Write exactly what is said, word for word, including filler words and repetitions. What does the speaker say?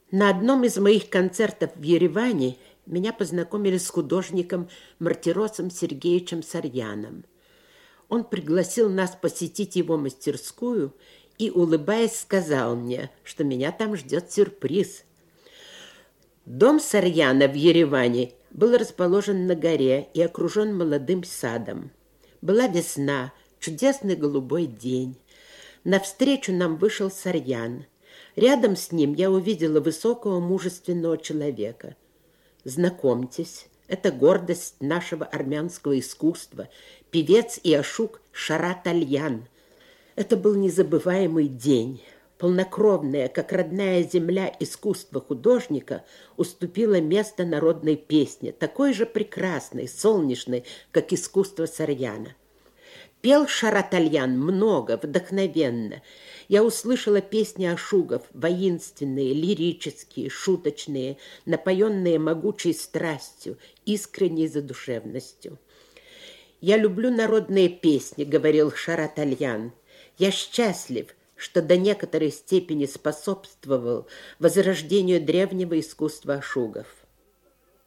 На одном из моих концертов в Ереване меня познакомили с художником Мартиросом Сергеевичем Сарьяном. Он пригласил нас посетить его мастерскую и, улыбаясь, сказал мне, что меня там ждет сюрприз. Дом Сарьяна в Ереване был расположен на горе и окружен молодым садом. Была весна, чудесный голубой день. Навстречу нам вышел Сарьян. Рядом с ним я увидела высокого мужественного человека. Знакомьтесь, это гордость нашего армянского искусства, певец и ашук Шарат Альян. Это был незабываемый день. Полнокровное, как родная земля, искусство художника уступило место народной песне, такой же прекрасной, солнечной, как искусство Сарьяна. Пел Шарат Альян много, вдохновенно. Я услышала песни ашугов, воинственные, лирические, шуточные, напоенные могучей страстью, искренней задушевностью. «Я люблю народные песни», — говорил Шарат Альян. «Я счастлив, что до некоторой степени способствовал возрождению древнего искусства ашугов.